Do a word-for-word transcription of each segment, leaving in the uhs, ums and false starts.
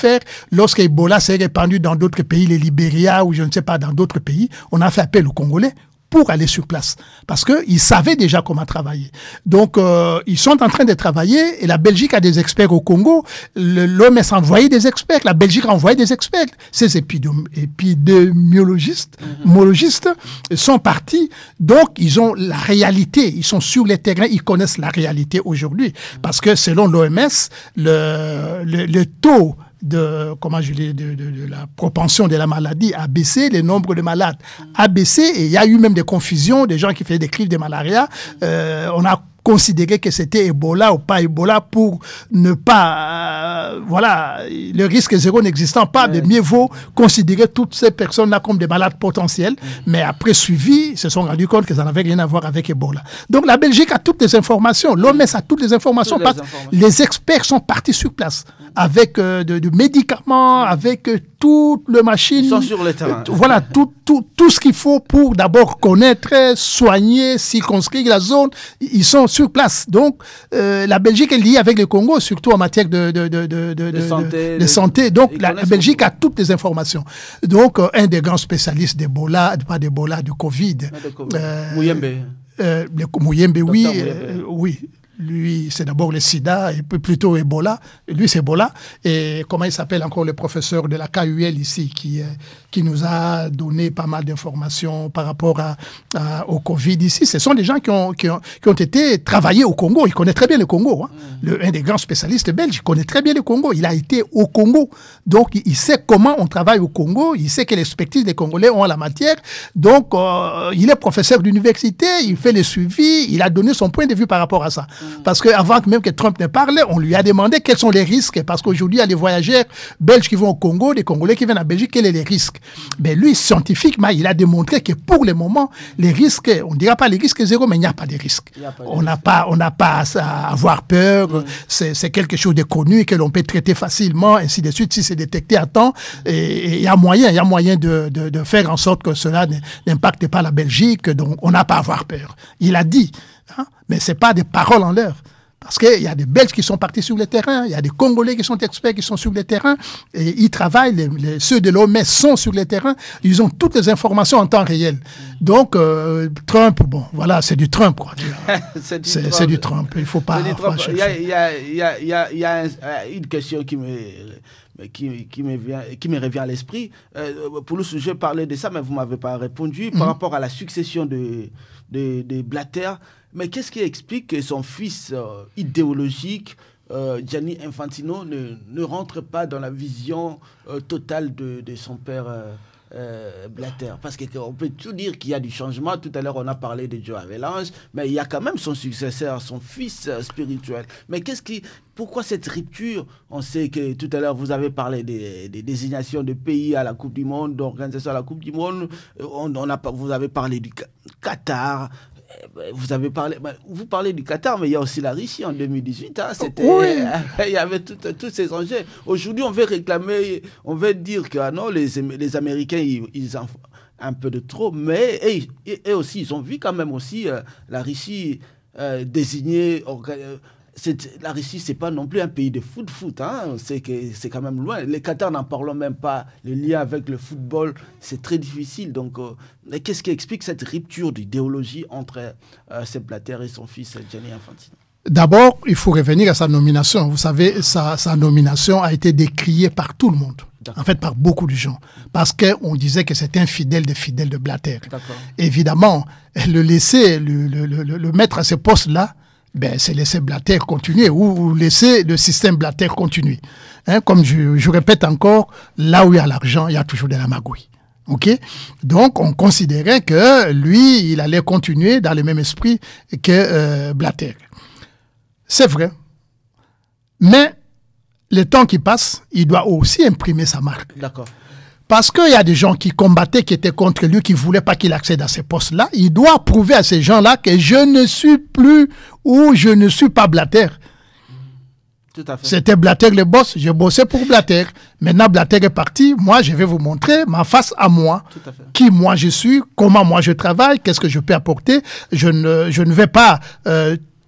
faire lorsque Ebola s'est répandu dans d'autres pays, les Libéria ou je ne sais pas, dans d'autres pays. On a fait appel aux Congolais pour aller sur place, parce qu'ils savaient déjà comment travailler. Donc, euh, ils sont en train de travailler, et la Belgique a des experts au Congo, l'O M S a envoyé des experts, la Belgique a envoyé des experts. Ces épidémi- épidémiologistes mm-hmm. sont partis, donc ils ont la réalité, ils sont sur le terrain, ils connaissent la réalité aujourd'hui, mm-hmm. parce que selon l'O M S, le, le, le taux de comment je dis de, de, de la propension de la maladie a baissé, le nombre de malades a baissé, et il y a eu même des confusions, des gens qui faisaient des crises de malaria. Euh, on a considéré que c'était Ebola ou pas Ebola pour ne pas, euh, voilà, le risque zéro n'existant pas, mais mieux vaut considérer toutes ces personnes-là comme des malades potentiels, mmh. mais après suivi, ils se sont rendus compte que ça n'avait rien à voir avec Ebola. Donc la Belgique a toutes les informations, l'O M S a toutes les informations, toutes les, informations. Les experts sont partis sur place avec euh, de, de médicaments, avec euh, toutes les machines. Ils sont sur le terrain. Euh, voilà, tout, tout, tout ce qu'il faut pour d'abord connaître, soigner, circonscrire la zone. Ils sont sur place. Donc, euh, la Belgique est liée avec le Congo, surtout en matière de, de, de, de, de, de santé. De, de santé. Donc, la, la Belgique a toutes les informations. Donc, euh, un des grands spécialistes d'Ebola, pas d'Ebola, de Covid. Ah, de COVID. Euh, Mouyembe. Euh, Mouyembe, oui. Euh, oui. Lui, c'est d'abord le sida, et plutôt Ebola. Lui, c'est Ebola. Et comment il s'appelle encore le professeur de la K U L ici, qui, euh, qui nous a donné pas mal d'informations par rapport à, à, au Covid ici. Ce sont des gens qui ont, qui ont, qui ont été travaillés au Congo. Il connaît très bien le Congo. Hein. Mm. Le, un des grands spécialistes belges, il connaît très bien le Congo. Il a été au Congo. Donc, il, il sait comment on travaille au Congo. Il sait quelle expertise les Congolais ont en la matière. Donc, euh, il est professeur d'université. Il fait le suivi. Il a donné son point de vue par rapport à ça. Mm. Parce qu'avant même que Trump ne parle, on lui a demandé quels sont les risques. Parce qu'aujourd'hui, il y a les voyageurs belges qui vont au Congo, les Congolais qui viennent en Belgique, quels sont les risques? Ben lui, scientifiquement, il a démontré que pour le moment, les risques, on ne dira pas les risques zéro, mais il n'y a pas de risques. Pas de on n'a pas, on n'a pas à avoir peur. Mmh. C'est, c'est quelque chose de connu que l'on peut traiter facilement, ainsi de suite, si c'est détecté à temps. Et il y a moyen, il y a moyen de, de, de faire en sorte que cela n'impacte pas la Belgique. Donc, on n'a pas à avoir peur. Il a dit. Hein? Mais ce n'est pas des paroles en l'air. Parce qu'il y a des Belges qui sont partis sur le terrain, il y a des Congolais qui sont experts qui sont sur le terrain, et ils travaillent, les, les, ceux de l'O M S sont sur le terrain, ils ont toutes les informations en temps réel. Donc, euh, Trump, bon, voilà, c'est du Trump, quoi. c'est, du c'est, Trump. c'est du Trump, il ne faut pas... Il y a, il y a, il y a, il y a, il y a une question qui me... Qui, qui, me vient, qui me revient à l'esprit. Euh, pour le sujet, parler de ça, mais vous ne m'avez pas répondu. Mm-hmm. Par rapport à la succession de, de, de Blatter, mais qu'est-ce qui explique que son fils euh, idéologique, euh, Gianni Infantino, ne, ne rentre pas dans la vision euh, totale de, de son père euh, euh, Blatter? Parce qu'on peut tout dire qu'il y a du changement. Tout à l'heure, on a parlé de Joe Avalanche, mais il y a quand même son successeur, son fils euh, spirituel. Mais qu'est-ce qui... Pourquoi cette rupture? On sait que tout à l'heure, vous avez parlé des, des désignations de pays à la Coupe du Monde, d'organisation à la Coupe du Monde. On, on a, vous avez parlé du Qatar. Vous avez parlé, vous parlez du Qatar, mais il y a aussi la Russie en deux mille dix-huit. Hein, c'était, oui. Il y avait tout, tous ces enjeux. Aujourd'hui, on veut réclamer, on veut dire que ah non, les, les Américains, ils, ils en font un peu de trop, mais et, et, et aussi, ils ont vu quand même aussi euh, la Russie euh, désignée. Euh, C'est, la Russie, ce n'est pas non plus un pays de foot-foot. Hein. C'est, que, c'est quand même loin. Les Qatar, n'en parlons même pas. Le lien avec le football, c'est très difficile. Donc, euh, qu'est-ce qui explique cette rupture d'idéologie entre euh, Sepp Blatter et son fils Gianni Infantino? D'abord, il faut revenir à sa nomination. Vous savez, sa, sa nomination a été décriée par tout le monde. D'accord. En fait, par beaucoup de gens. Parce qu'on disait que c'était un fidèle de fidèle de Blatter. D'accord. Évidemment, le laisser, le, le, le, le mettre à ce poste-là, ben, c'est laisser Blatter continuer ou laisser le système Blatter continuer. Hein, comme je, je répète encore, là où il y a l'argent, il y a toujours de la magouille. Okay? Donc, on considérait que lui, il allait continuer dans le même esprit que euh, Blatter. C'est vrai. Mais le temps qui passe, il doit aussi imprimer sa marque. D'accord. Parce qu'il y a des gens qui combattaient, qui étaient contre lui, qui ne voulaient pas qu'il accède à ces postes-là. Il doit prouver à ces gens-là que je ne suis plus ou je ne suis pas Blatter. Tout à fait. C'était Blatter le boss, je bossais pour Blatter. Maintenant, Blatter est parti. Moi, je vais vous montrer ma face à moi. Tout à fait. Qui moi je suis, comment moi je travaille, qu'est-ce que je peux apporter. Je ne, je ne vais pas... Euh,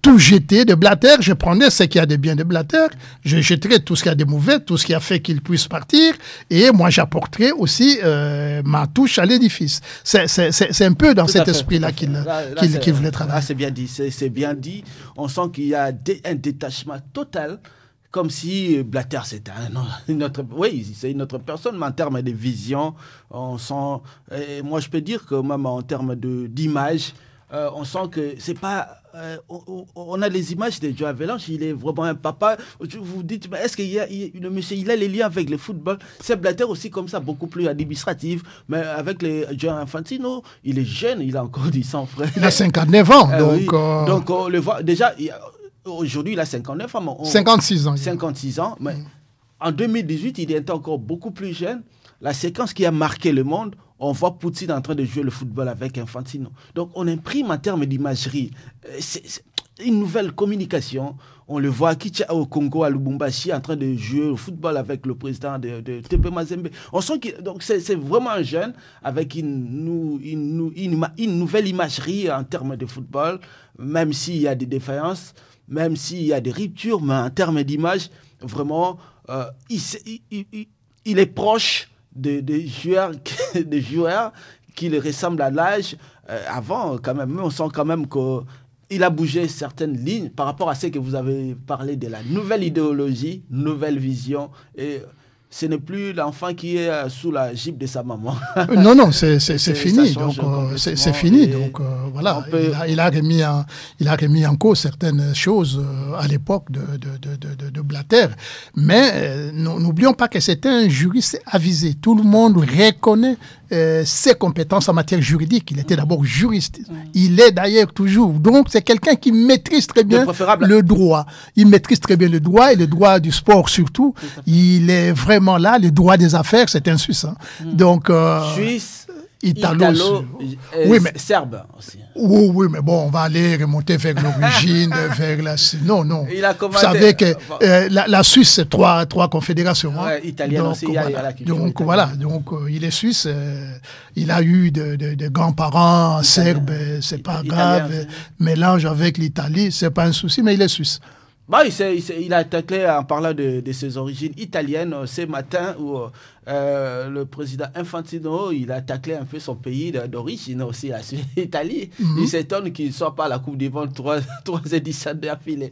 tout jeter de Blatter. Je prenais ce qu'il y a de bien de Blatter, je jetterais tout ce qu'il y a de mauvais, tout ce qui a fait qu'il puisse partir, et moi j'apporterais aussi euh, ma touche à l'édifice. C'est, c'est, c'est, c'est un peu dans tout cet esprit-là qu'il, là, là, qu'il, qu'il voulait travailler. Là, c'est bien dit, c'est, c'est bien dit. On sent qu'il y a dé, un détachement total, comme si Blatter c'était un, une autre, oui, c'est une autre personne, mais en termes de vision, on sent, et moi je peux dire que même en termes de, d'image, euh, on sent que c'est pas, euh, on, on a les images de Joao Havelange, il est vraiment un papa. Vous vous dites, mais est-ce qu'il y a, il, le monsieur, il a les liens avec le football? C'est Blatter aussi comme ça, beaucoup plus administratif, mais avec les Gianni Infantino, il est jeune, il a encore du sang frais. Il a cinquante-neuf ans, euh, donc. Oui. Euh... Donc on le voit, déjà, il, aujourd'hui, il a cinquante-neuf ans. On, cinquante-six ans. cinquante-six ans. Mais mmh. En deux mille dix-huit, il était encore beaucoup plus jeune. La séquence qui a marqué le monde, on voit Poutine en train de jouer le football avec Infantino. Donc, on imprime en termes d'imagerie. C'est, c'est une nouvelle communication. On le voit au Congo, à Lubumbashi, en train de jouer au football avec le président de, de T P Mazembe. On sent que donc c'est, c'est vraiment un jeune avec une, une, une, une nouvelle imagerie en termes de football, même s'il y a des défaillances. Même s'il y a des ruptures, mais en termes d'image, vraiment, euh, il, il, il, il est proche des de joueurs, de joueurs qui le ressemblent à l'âge. Euh, avant, quand même, on sent quand même qu'il a bougé certaines lignes par rapport à ce que vous avez parlé de la nouvelle idéologie, nouvelle vision. Et ce n'est plus l'enfant qui est sous la gifle de sa maman. Non, non, c'est, c'est, c'est fini. Donc, euh, c'est, c'est fini. Donc, euh, voilà, peut... il, a, il, a remis en, il a remis en cause certaines choses euh, à l'époque de, de, de, de, de Blatter. Mais euh, n'oublions pas que c'était un juriste avisé. Tout le monde reconnaît euh, ses compétences en matière juridique. Il était d'abord juriste. Mmh. Il est d'ailleurs toujours. Donc, c'est quelqu'un qui maîtrise très bien le droit. Il maîtrise très bien le droit et le droit du sport surtout. Il est vraiment là, le droit des affaires, c'est un Suisse. Hein. Mmh. Donc, euh, Suisse, Italo, Italo euh, oui, mais, Serbe aussi. Oui, oui, mais bon, on va aller remonter vers l'origine, vers la... Non, non. Il a Vous savez que euh, la, la Suisse, c'est trois, trois confédérations. Hein. Ouais, italienne donc, aussi. Voilà. Il y a la donc, voilà. Donc, euh, il est suisse. Euh, il a eu de, de, de grands-parents serbes, c'est pas Italien, grave. Italien, mélange avec l'Italie, c'est pas un souci, mais il est suisse. Bah, il, s'est, il, s'est, il a taclé en parlant de, de ses origines italiennes euh, ce matin où euh, le président Infantino, il a taclé un peu son pays d'origine aussi, l'Italie. Mm-hmm. Il s'étonne qu'il ne soit pas à la Coupe du Monde trois, trois éditions d'affilée.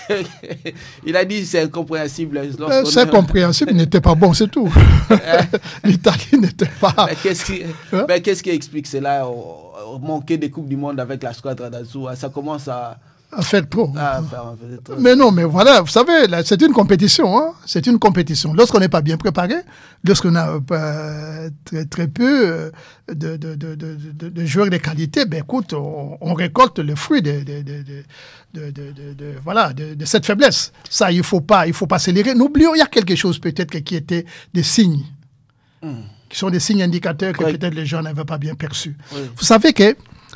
Il a dit c'est incompréhensible. Euh, c'est compréhensible, il n'était pas bon, c'est tout. L'Italie n'était pas... Mais qu'est-ce qui, hein? mais qu'est-ce qui explique cela? On, on manquait des Coupes du Monde avec la squadre d'Azou. Ça commence à... à faire trop. Ah, faire un peu trop. Mais non, mais voilà, vous savez, là, c'est une compétition. Hein? C'est une compétition. Lorsqu'on n'est pas bien préparé, lorsqu'on a euh, très, très peu de, de, de, de, de, de joueurs de qualité, ben écoute, on, on récolte le fruit de, de, de, de, de, de, de, voilà, de, de cette faiblesse. Ça, il ne faut pas, il faut pas accélérer. N'oublions, il y a quelque chose peut-être qui était des signes, mm. qui sont des signes indicateurs que oui. peut-être les gens n'avaient pas bien perçus. Oui. Vous savez que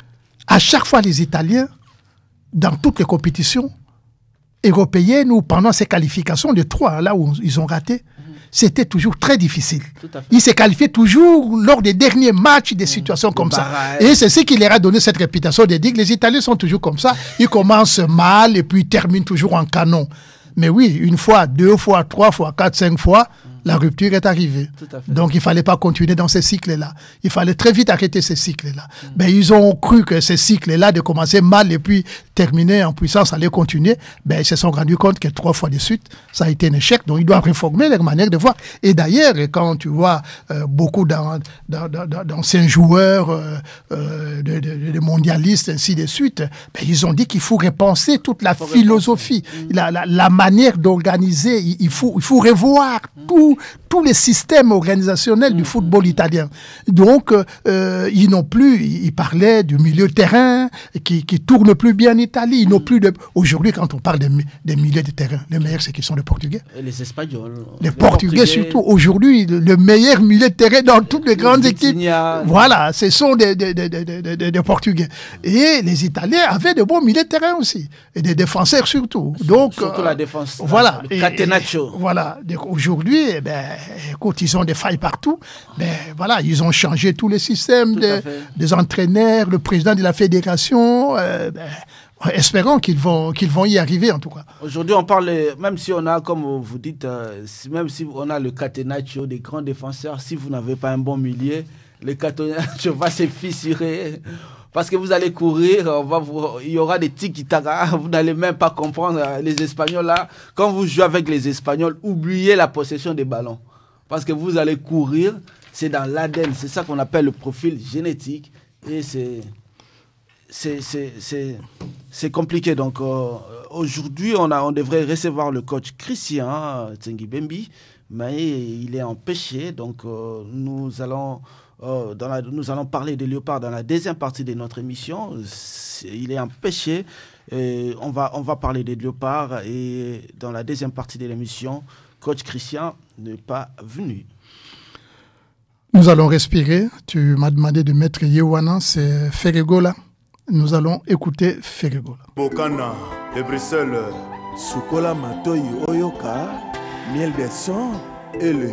à chaque fois, les Italiens, dans toutes les compétitions européennes ou pendant ces qualifications, de trois, là où ils ont raté, mmh. c'était toujours très difficile. Ils se qualifiaient toujours lors des derniers matchs, des mmh. situations comme ça. Et c'est ce qui leur a donné cette réputation de dire que les Italiens sont toujours comme ça. Ils commencent mal et puis ils terminent toujours en canon. Mais oui, une fois, deux fois, trois fois, quatre, cinq fois, mmh. la rupture est arrivée. Donc, il ne fallait pas continuer dans ces cycles-là. Il fallait très vite arrêter ces cycles-là. Mmh. Ben, ils ont cru que ces cycles-là, de commencer mal et puis terminer en puissance, allaient continuer. Ben, ils se sont rendus compte que trois fois de suite, ça a été un échec. Donc, ils doivent réformer leur manière de voir. Et d'ailleurs, quand tu vois euh, beaucoup dans, dans, dans, d'anciens joueurs, euh, euh, de, de, de mondialistes, ainsi de suite, ben, ils ont dit qu'il faut repenser toute la philosophie, mmh. la, la, la manière d'organiser. Il, il, faut, il faut revoir mmh. tout. tous les systèmes organisationnels mmh. du football italien. Donc, euh, ils n'ont plus, ils parlaient du milieu de terrain qui, qui tourne plus bien en Italie. Ils mmh. n'ont plus de... Aujourd'hui, quand on parle des, des milieux de terrain, les meilleurs, c'est qui sont les Portugais. Et les Espagnols. Les, les Portugais, Portugais surtout. Aujourd'hui, le, le meilleur milieu de terrain dans toutes les grandes équipes. Voilà, ce sont des, des, des, des, des, des, des Portugais. Et les Italiens avaient de bons milieux de terrain aussi. Et des défenseurs surtout. Donc, surtout euh, la défense. Voilà. Le catenaccio. Et, voilà. Donc, aujourd'hui, eh ben, écoute, ils ont des failles partout. Ben, voilà, ils ont changé tous les systèmes de, des entraîneurs, le président de la fédération. Euh, ben, espérons qu'ils vont, qu'ils vont y arriver en tout cas. Aujourd'hui, on parle, même si on a, comme vous dites, euh, même si on a le catenaccio des grands défenseurs, si vous n'avez pas un bon milieu, le catenaccio va se fissurer. Parce que vous allez courir, on va vous, il y aura des tiki-taka, vous n'allez même pas comprendre. Les Espagnols, là, quand vous jouez avec les Espagnols, oubliez la possession des ballons. Parce que vous allez courir, c'est dans l'A D N, c'est ça qu'on appelle le profil génétique. Et c'est, c'est, c'est, c'est, c'est compliqué. Donc euh, aujourd'hui, on, a, on devrait recevoir le coach Christian Tsengibembi, mais il est empêché. Donc euh, nous allons... Euh, dans la, nous allons parler des léopards dans la deuxième partie de notre émission. C'est, il est empêché. Et on, va, on va parler des léopards. Et dans la deuxième partie de l'émission, coach Christian n'est pas venu. Nous allons respirer. Tu m'as demandé de mettre Yewana, c'est Ferregola. Nous allons écouter Ferregola. Bokana de Bruxelles. Sukola Matoyi Oyoka, miel des sons et le